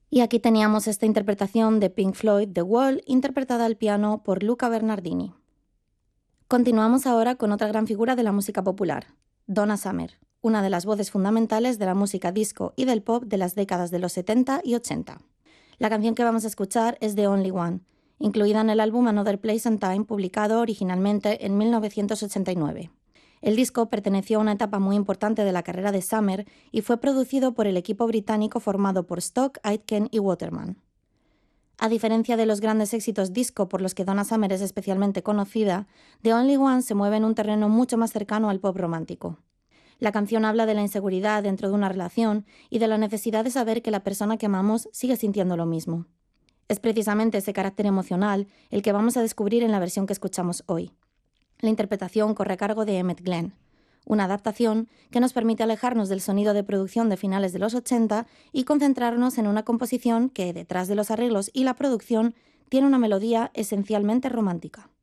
Y aquí teníamos esta interpretación de Pink Floyd, The Wall, interpretada al piano por Luca Bernardini. Continuamos ahora con otra gran figura de la música popular, Donna Summer, una de las voces fundamentales de la música disco y del pop de las décadas de los 70 y 80. La canción que vamos a escuchar es The Only One, incluida en el álbum Another Place and Time, publicado originalmente en 1989. El disco perteneció a una etapa muy importante de la carrera de Summer y fue producido por el equipo británico formado por Stock, Aitken y Waterman. A diferencia de los grandes éxitos disco por los que Donna Summer es especialmente conocida, The Only One se mueve en un terreno mucho más cercano al pop romántico. La canción habla de la inseguridad dentro de una relación y de la necesidad de saber que la persona que amamos sigue sintiendo lo mismo. Es precisamente ese carácter emocional el que vamos a descubrir en la versión que escuchamos hoy. La interpretación corre a cargo de Emmett Glenn, una adaptación que nos permite alejarnos del sonido de producción de finales de los 80 y concentrarnos en una composición que, detrás de los arreglos y la producción, tiene una melodía esencialmente romántica.